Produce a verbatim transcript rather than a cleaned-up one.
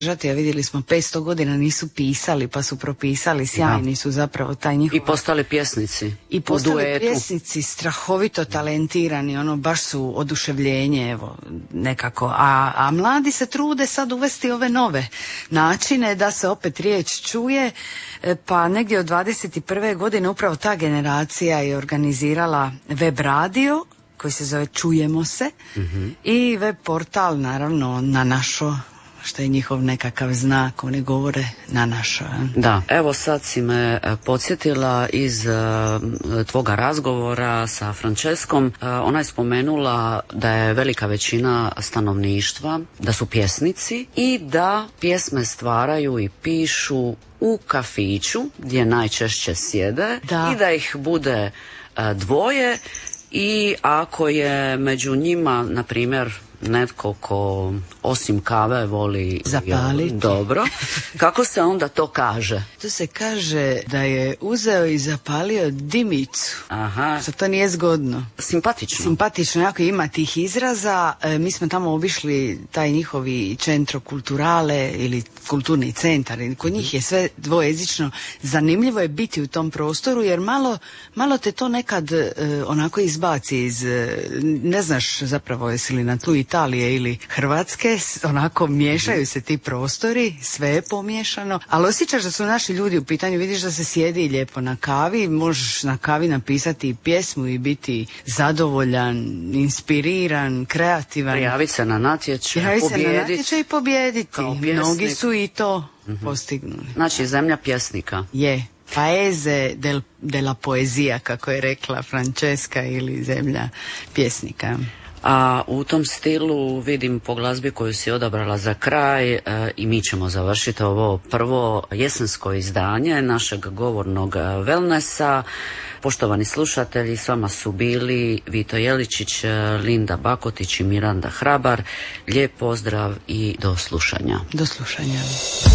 Žati, a vidjeli smo petsto godina nisu pisali pa su propisali, sjajni su zapravo taj njihov. I postali pjesnici. I postali pjesnici strahovito talentirani, ono baš su oduševljenje, evo, nekako. A, a mladi se trude sad uvesti ove nove načine da se opet riječ čuje, pa negdje od dvadeset prve godine upravo ta generacija je organizirala web radio koji se zove Čujemo se, mm-hmm. i web portal naravno Na našo, što je njihov nekakav znak, oni govore na našo. Da, evo sad si me podsjetila iz uh, tvoga razgovora sa Franceskom. Uh, ona je spomenula da je velika većina stanovništva, da su pjesnici i da pjesme stvaraju i pišu u kafiću gdje najčešće sjede, da. I da ih bude uh, dvoje i ako je među njima, na primjer, netko ko osim kave voli zapaliti. Dobro. Kako se onda to kaže? To se kaže da je uzeo i zapalio dimicu. Aha. Što to nije zgodno. Simpatično. Simpatično, jako ima tih izraza. E, mi smo tamo obišli taj njihovi centro kulturale ili kulturni centar. Kod njih je sve dvojezično. Zanimljivo je biti u tom prostoru jer malo, malo te to nekad e, onako izbaci iz, e, ne znaš zapravo jesi li na tlu Italije ili Hrvatske, onako miješaju se ti prostori, sve je pomiješano, ali osjećaš da su naši ljudi u pitanju, vidiš da se sjedi lijepo na kavi, možeš na kavi napisati i pjesmu i biti zadovoljan, inspiriran, kreativan. Prijaviti se na natječaj, Prijaviti pobijediti. se na natječaj i pobijediti. Mnogi su i to mm-hmm. postignuli. Znači zemlja pjesnika. Je. Paese del, della poezija, kako je rekla Francesca, ili zemlja pjesnika. A u tom stilu vidim po glazbi koju si odabrala za kraj e, i mi ćemo završiti ovo prvo jesensko izdanje našeg govornog wellnessa. Poštovani slušatelji, s vama su bili Vito Jeličić, Linda Bakotić i Miranda Hrabar. Lijep pozdrav i do slušanja. Do slušanja.